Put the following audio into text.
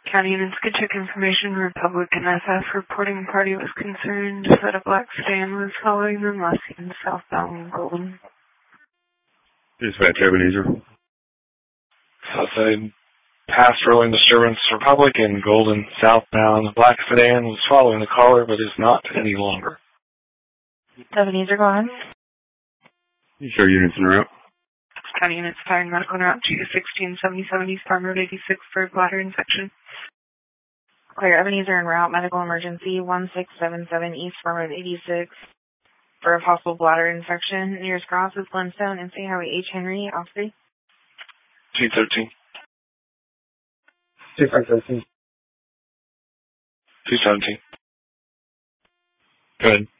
County units could check information. Republican SF reporting party was concerned that a black sedan was following them last seen southbound Golden. Dispatch Ebenezer. Southside pass rolling disturbance. Republican Golden southbound. Black sedan was following the caller but is not any longer. Ebenezer, go ahead. You show units en route. County units firing medical en route to 1677 East Farm Road 86 for bladder infection. Clear, Ebenezer en route, medical emergency 1677 East Farm Road 86 for a possible bladder infection. Nearest cross is Glenstone and State Highway H. Henry, Osprey. 213. 2513. 217. Good.